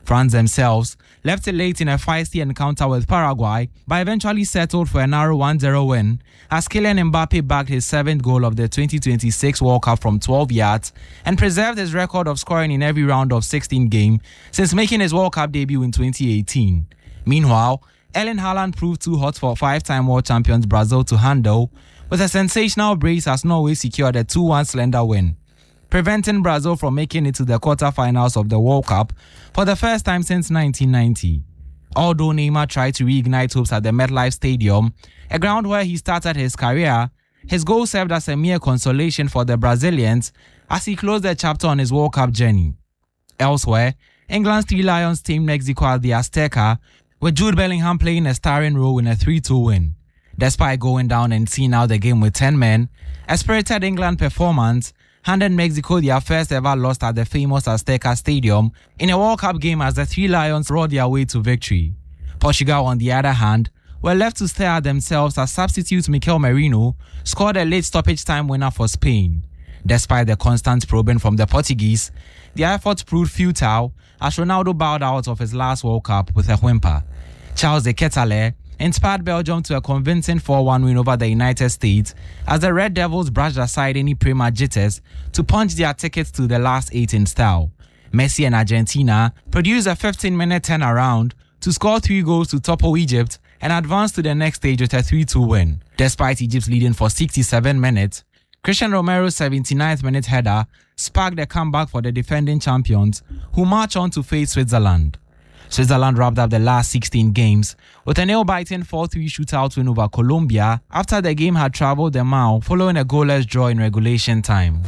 France themselves left it late in a feisty encounter with Paraguay, but eventually settled for a narrow 1-0 win as Kylian Mbappe bagged his 7th goal of the 2026 World Cup from 12 yards and preserved his record of scoring in every round of 16 games since making his World Cup debut in 2018. Meanwhile, Erling Haaland proved too hot for 5-time world champions Brazil to handle, with a sensational brace as Norway secured a 2-1 slender win, preventing Brazil from making it to the quarter-finals of the World Cup for the first time since 1990. Although Neymar tried to reignite hopes at the MetLife Stadium, a ground where he started his career, his goal served as a mere consolation for the Brazilians as he closed the chapter on his World Cup journey. Elsewhere, England's Three Lions teamed Mexico at the Azteca, with Jude Bellingham playing a starring role in a 3-2 win. Despite going down and seeing out the game with 10 men, a spirited England performance handed Mexico their first ever loss at the famous Azteca Stadium in a World Cup game as the Three Lions roared their way to victory. Portugal, on the other hand, were left to stare at themselves as substitute Mikel Merino scored a late stoppage time winner for Spain. Despite the constant probing from the Portuguese, their efforts proved futile as Ronaldo bowed out of his last World Cup with a whimper. Charles de Ketelaere inspired Belgium to a convincing 4-1 win over the United States as the Red Devils brushed aside any Premier jitters to punch their tickets to the last 8 in style. Messi and Argentina produced a 15-minute turnaround to score 3 goals to topple Egypt and advance to the next stage with a 3-2 win. Despite Egypt's leading for 67 minutes, Christian Romero's 79th minute header sparked a comeback for the defending champions, who march on to face Switzerland. Switzerland wrapped up the last 16 games with a nail-biting 4-3 shootout win over Colombia after the game had travelled a mile following a goalless draw in regulation time.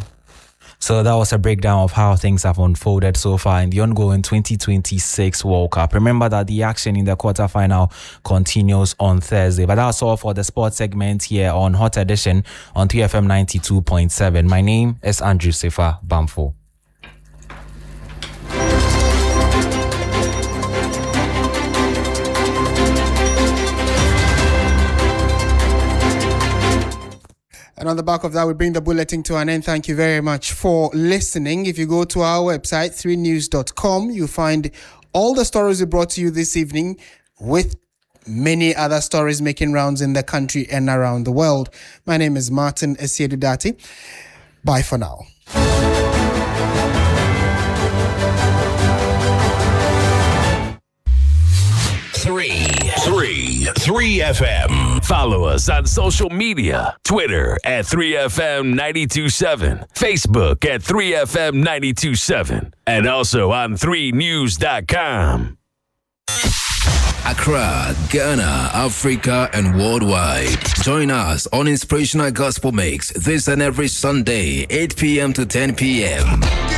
So that was a breakdown of how things have unfolded so far in the ongoing 2026 World Cup. Remember that the action in the quarterfinal continues on Thursday. But that's all for the sports segment here on Hot Edition on 3FM 92.7. My name is Andrew Sefa Bamfo. And on the back of that, we bring the bulletin to an end. Thank you very much for listening. If you go to our website, 3news.com, you'll find all the stories we brought to you this evening, with many other stories making rounds in the country and around the world. My name is Martin Esiedudati. Bye for now. 3FM. Follow us on social media. Twitter at 3FM927. Facebook at 3FM927. And also on 3news.com. Accra, Ghana, Africa, and worldwide. Join us on Inspirational Gospel Mix this and every Sunday, 8 p.m. to 10 p.m.